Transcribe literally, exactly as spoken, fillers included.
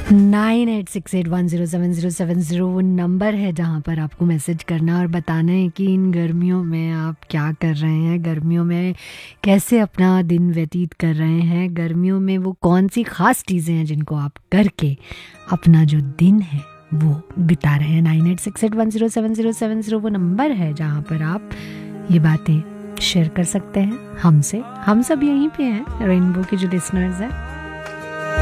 Nine eight six eight one zero seven zero seven zero वो number है जहाँ पर आपको मैसेज करना और बताना है कि इन गर्मियों में आप क्या कर रहे हैं, गर्मियों में कैसे अपना दिन व्यतीत कर रहे हैं, गर्मियों में वो कौन सी ख़ास चीज़ें हैं जिनको आप करके अपना जो दिन है वो बिता रहे हैं। Nine eight six eight one zero seven zero seven zero वो नंबर है जहाँ पर आप ये बातें शेयर कर सकते हैं हमसे। हम सब यहीं पे हैं, रेनबो के जो लिसनर्स हैं।